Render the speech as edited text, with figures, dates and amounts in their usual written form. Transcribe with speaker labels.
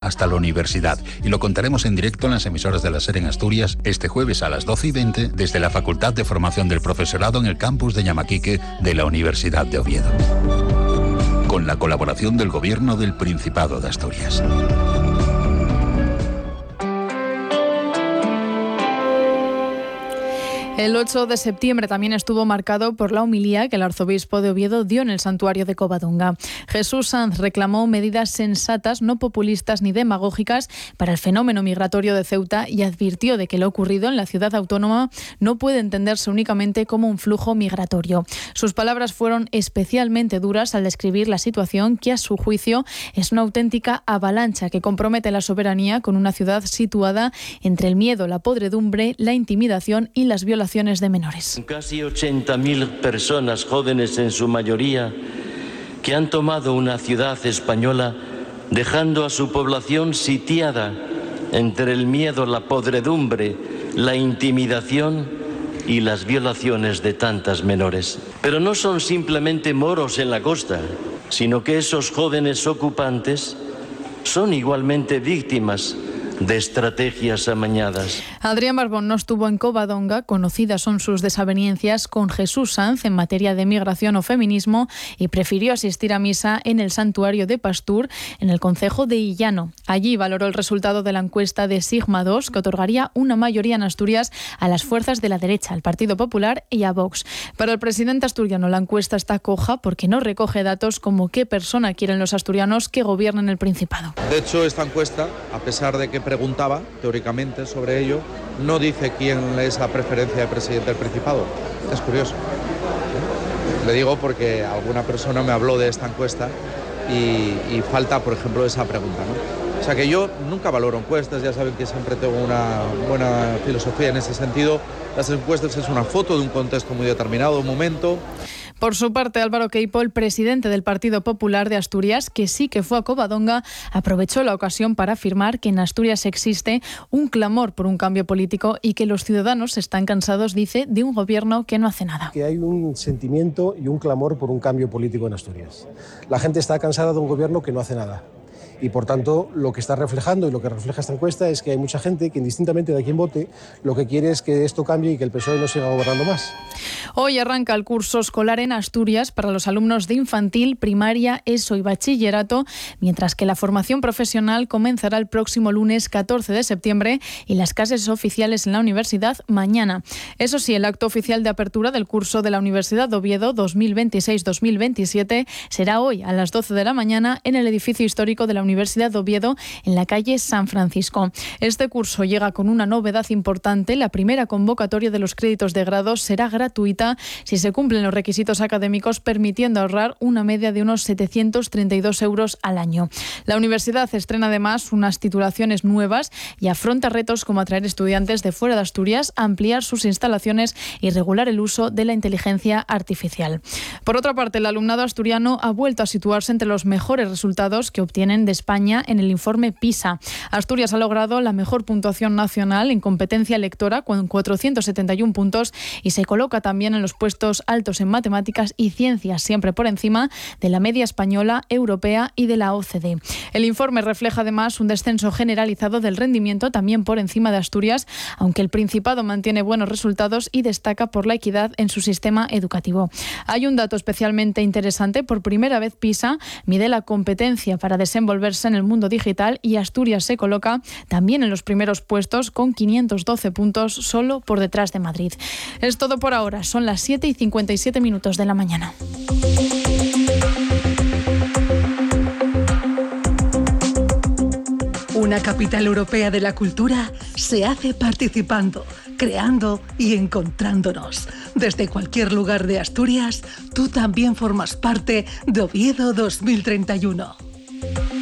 Speaker 1: hasta la universidad. Y lo contaremos en directo en las emisoras de la SER en Asturias este jueves a las 12:20 desde la Facultad de Formación del Profesorado en el campus de Llamaquique de la Universidad de Oviedo. Con la colaboración del Gobierno del Principado de Asturias.
Speaker 2: El 8 de septiembre también estuvo marcado por la homilía que el arzobispo de Oviedo dio en el santuario de Covadonga. Jesús Sanz reclamó medidas sensatas, no populistas ni demagógicas para el fenómeno migratorio de Ceuta y advirtió de que lo ocurrido en la ciudad autónoma no puede entenderse únicamente como un flujo migratorio. Sus palabras fueron especialmente duras al describir la situación que, a su juicio, es una auténtica avalancha que compromete la soberanía con una ciudad situada entre el miedo, la podredumbre, la intimidación y las violaciones de menores.
Speaker 3: Casi 80.000 personas, jóvenes en su mayoría, que han tomado una ciudad española dejando a su población sitiada entre el miedo, la podredumbre, la intimidación y las violaciones de tantas menores. Pero no son simplemente moros en la costa, sino que esos jóvenes ocupantes son igualmente víctimas de estrategias amañadas.
Speaker 2: Adrián Barbón no estuvo en Covadonga, conocidas son sus desavenencias con Jesús Sanz en materia de migración o feminismo y prefirió asistir a misa en el santuario de Pastur, en el concejo de Illano. Allí valoró el resultado de la encuesta de Sigma 2, que otorgaría una mayoría en Asturias a las fuerzas de la derecha, al Partido Popular y a Vox. Para el presidente asturiano la encuesta está coja porque no recoge datos como qué persona quieren los asturianos que gobiernen el Principado.
Speaker 4: De hecho, esta encuesta, a pesar de que preguntaba teóricamente sobre ello, no dice quién es la preferencia de presidente del Principado. Es curioso. Le digo porque alguna persona me habló de esta encuesta y falta, por ejemplo, esa pregunta, ¿no? O sea que yo nunca valoro encuestas, ya saben que siempre tengo una buena filosofía en ese sentido. Las encuestas es una foto de un contexto muy determinado, un momento.
Speaker 2: Por su parte, Álvaro Queipo, el presidente del Partido Popular de Asturias, que sí que fue a Covadonga, aprovechó la ocasión para afirmar que en Asturias existe un clamor por un cambio político y que los ciudadanos están cansados, dice, de un gobierno que no hace nada.
Speaker 5: Que hay un sentimiento y un clamor por un cambio político en Asturias. La gente está cansada de un gobierno que no hace nada. Y por tanto, lo que está reflejando y lo que refleja esta encuesta es que hay mucha gente que, indistintamente de quién vote, lo que quiere es que esto cambie y que el PSOE no siga gobernando más.
Speaker 2: Hoy arranca el curso escolar en Asturias para los alumnos de infantil, primaria, ESO y bachillerato, mientras que la formación profesional comenzará el próximo lunes 14 de septiembre y las clases oficiales en la universidad mañana. Eso sí, el acto oficial de apertura del curso de la Universidad de Oviedo 2026-2027 será hoy a las 12 de la mañana en el edificio histórico de la Universidad de Oviedo en la calle San Francisco. Este curso llega con una novedad importante. La primera convocatoria de los créditos de grado será gratuita si se cumplen los requisitos académicos, permitiendo ahorrar una media de unos 732 euros al año. La universidad estrena además unas titulaciones nuevas y afronta retos como atraer estudiantes de fuera de Asturias, ampliar sus instalaciones y regular el uso de la inteligencia artificial. Por otra parte, el alumnado asturiano ha vuelto a situarse entre los mejores resultados que obtienen de España en el informe PISA. Asturias ha logrado la mejor puntuación nacional en competencia lectora con 471 puntos y se coloca también en los puestos altos en matemáticas y ciencias, siempre por encima de la media española, europea y de la OCDE. El informe refleja además un descenso generalizado del rendimiento, también por encima de Asturias, aunque el Principado mantiene buenos resultados y destaca por la equidad en su sistema educativo. Hay un dato especialmente interesante. Por primera vez PISA mide la competencia para desenvolverse en el mundo digital y Asturias se coloca también en los primeros puestos con 512 puntos, solo por detrás de Madrid. Es todo por ahora. Son las 7:57 de la mañana.
Speaker 6: Una capital europea de la cultura se hace participando, creando y encontrándonos. Desde cualquier lugar de Asturias, tú también formas parte de Oviedo 2031.